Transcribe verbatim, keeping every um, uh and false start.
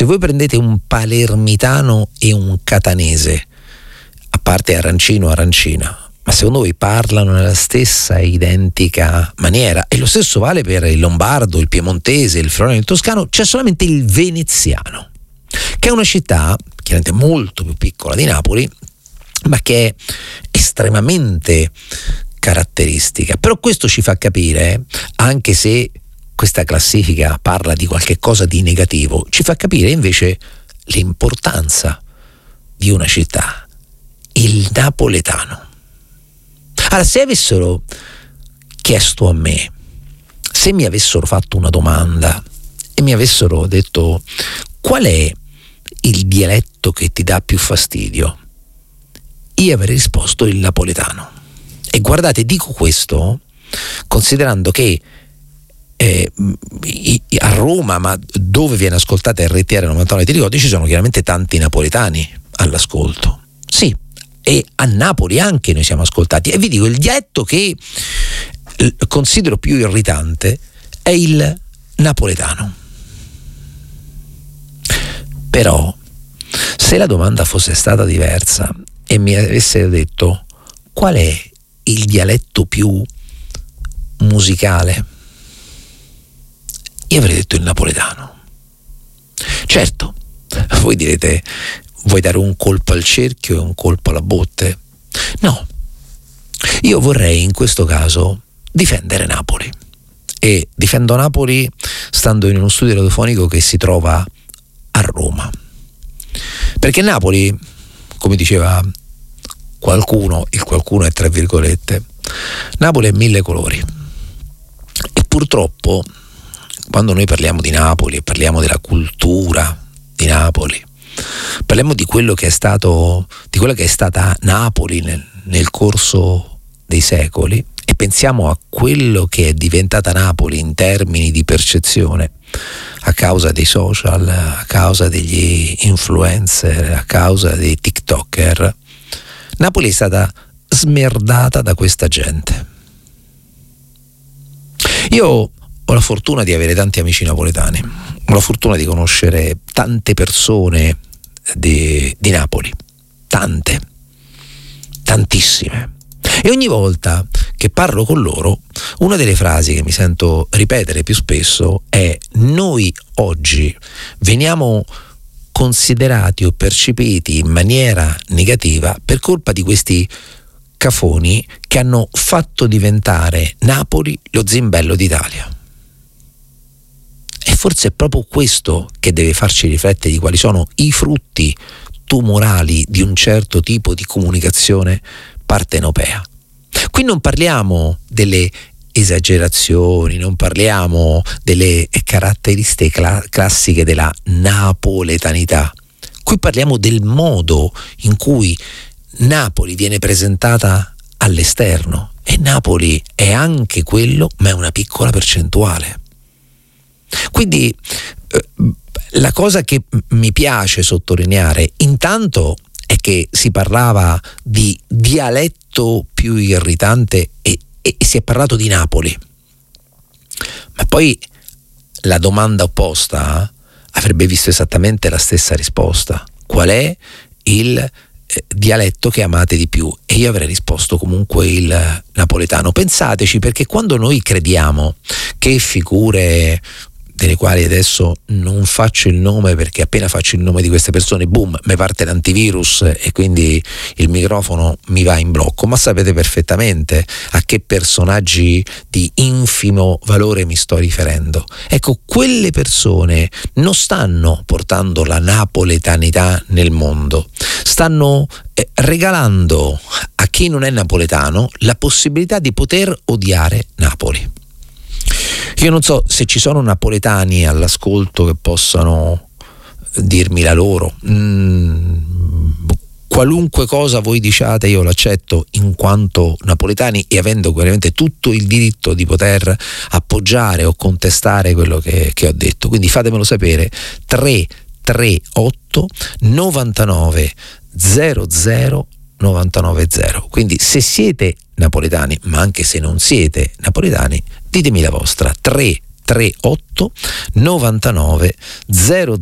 Se voi prendete un palermitano e un catanese, a parte arancino arancina, ma secondo voi parlano nella stessa identica maniera? E lo stesso vale per il lombardo, il piemontese, il friulano, il toscano. C'è solamente il veneziano, che è una città chiaramente molto più piccola di Napoli, ma che è estremamente caratteristica. Però questo ci fa capire, anche se questa classifica parla di qualche cosa di negativo, ci fa capire invece l'importanza di una città, il napoletano. Allora, se avessero chiesto a me, se mi avessero fatto una domanda e mi avessero detto qual è il dialetto che ti dà più fastidio, io avrei risposto il napoletano. E guardate, dico questo considerando che eh, a Roma, ma dove viene ascoltata R T R novantanove, ti ricordi, ci sono chiaramente tanti napoletani all'ascolto. Sì, e a Napoli anche noi siamo ascoltati. E vi dico, il dialetto che considero più irritante è il napoletano. Però, se la domanda fosse stata diversa e mi avesse detto qual è il dialetto più musicale, io avrei detto il napoletano. Certo, voi direte, vuoi dare un colpo al cerchio e un colpo alla botte? No, io vorrei in questo caso difendere Napoli, e difendo Napoli stando in uno studio radiofonico che si trova a Roma, perché Napoli, come diceva qualcuno, il qualcuno è tra virgolette, Napoli è mille colori. E purtroppo quando noi parliamo di Napoli e parliamo della cultura di Napoli, parliamo di quello che è stato, di quella che è stata Napoli nel, nel corso dei secoli, e pensiamo a quello che è diventata Napoli in termini di percezione a causa dei social, a causa degli influencer, a causa dei TikToker. Napoli è stata smerdata da questa gente. Io ho la fortuna di avere tanti amici napoletani, ho la fortuna di conoscere tante persone di, di Napoli, tante, tantissime. E ogni volta che parlo con loro, una delle frasi che mi sento ripetere più spesso è: noi oggi veniamo considerati o percepiti in maniera negativa per colpa di questi cafoni che hanno fatto diventare Napoli lo zimbello d'Italia. E forse è proprio questo che deve farci riflettere di quali sono i frutti tumorali di un certo tipo di comunicazione partenopea. Qui non parliamo delle esagerazioni, non parliamo delle caratteristiche cla- classiche della napoletanità. Qui parliamo del modo in cui Napoli viene presentata all'esterno, e Napoli è anche quello, ma è una piccola percentuale. Quindi eh, la cosa che mi piace sottolineare intanto è che si parlava di dialetto più irritante e, e si è parlato di Napoli, ma poi la domanda opposta avrebbe visto esattamente la stessa risposta: qual è il eh, dialetto che amate di più? E io avrei risposto comunque il napoletano. Pensateci, perché quando noi crediamo che figure delle quali adesso non faccio il nome, perché appena faccio il nome di queste persone, boom, mi parte l'antivirus e quindi il microfono mi va in blocco, ma sapete perfettamente a che personaggi di infimo valore mi sto riferendo. Ecco, quelle persone non stanno portando la napoletanità nel mondo, stanno eh, regalando a chi non è napoletano la possibilità di poter odiare Napoli. Io non so se ci sono napoletani all'ascolto che possano dirmi la loro. Mm, qualunque cosa voi diciate io l'accetto in quanto napoletani, e avendo veramente tutto il diritto di poter appoggiare o contestare quello che, che ho detto. Quindi fatemelo sapere. Tre tre otto novantanove zero zero novantanove zero. Quindi se siete napoletani, ma anche se non siete napoletani, ditemi la vostra. Tre tre otto novantanove zero